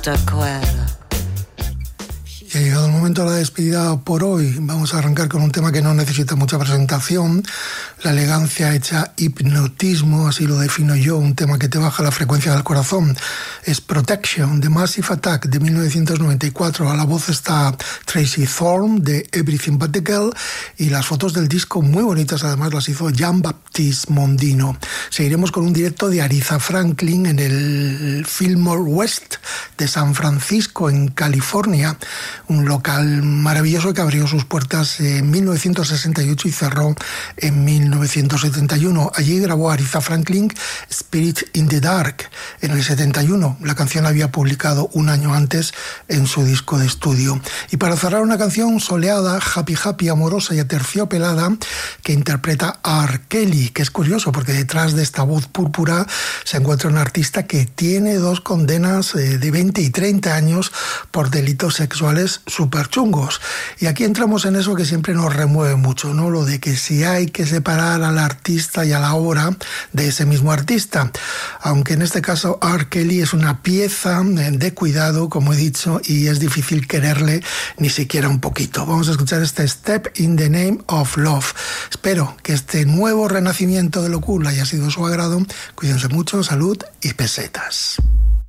Y ha llegado el momento de la despedida por hoy. Vamos a arrancar con un tema que no necesita mucha presentación. La elegancia hecha hipnotismo, así lo defino yo, un tema que te baja la frecuencia del corazón. Es Protection, de Massive Attack, de 1994. A la voz está Tracy Thorn, de Everything But The Girl, y las fotos del disco, muy bonitas además, las hizo Jean-Baptiste Mondino. Seguiremos con un directo de Aretha Franklin en el Fillmore West de San Francisco, en California, un local maravilloso que abrió sus puertas en 1968 y cerró en 1971. Allí grabó Aretha Franklin Spirit in the Dark en el 71. La canción la había publicado un año antes en su disco de estudio. Y para cerrar, una canción soleada, happy happy, amorosa y aterciopelada que interpreta a R. Kelly, que es curioso porque detrás de esta voz púrpura se encuentra un artista que tiene 2 condenas de 20 y 30 años por delitos sexuales súper chungos. Y aquí entramos en eso que siempre nos remueve mucho, ¿no? Lo de que si hay que separar al artista y a la obra de ese mismo artista. Aunque en este caso R. Kelly es una pieza de cuidado, como he dicho, y es difícil quererle ni siquiera un poquito. Vamos a escuchar este Step in the Name of Love. Espero que este nuevo renacimiento de lo cool haya sido su agrado. Cuídense mucho, salud y pesetas.